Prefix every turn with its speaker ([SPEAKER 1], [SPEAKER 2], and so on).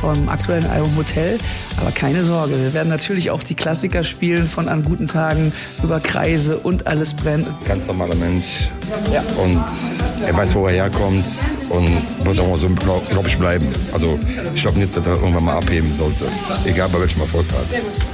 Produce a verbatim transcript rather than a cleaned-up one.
[SPEAKER 1] vom aktuellen Album Hotel. Aber keine Sorge, wir werden natürlich auch die Klassiker spielen von An guten Tagen über Kreise und Alles brennt.
[SPEAKER 2] Ganz normaler Mensch. Ja. Und er weiß, wo er herkommt und wird auch so, glaube glaub ich, bleiben. Also ich glaube nicht, dass er irgendwann mal abheben sollte. Egal bei welchem Erfolg hat.